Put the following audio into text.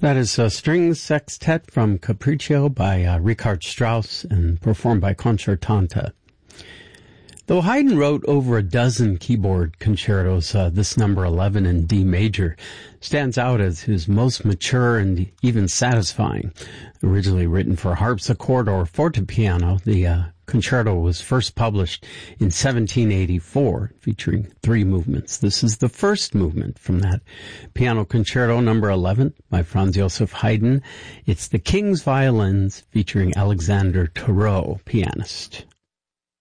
That is a string sextet from Capriccio by Richard Strauss and performed by Concertanta. Though Haydn wrote over a dozen keyboard concertos, this number 11 in D major stands out as his most mature and even satisfying. Originally written for harpsichord or fortepiano, the concerto was first published in 1784, featuring 3 movements. This is the first movement from that piano concerto, number 11, by Franz Joseph Haydn. It's the King's Violins, featuring Alexander Thurau, pianist.